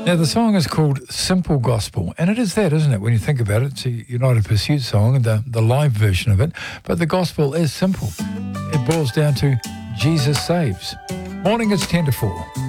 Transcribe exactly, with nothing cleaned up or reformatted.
Now, the song is called Simple Gospel, and it is that, isn't it, when you think about it? It's a United Pursuit song, the, the live version of it, but the gospel is simple. It boils down to Jesus saves. Morning, it's ten to four.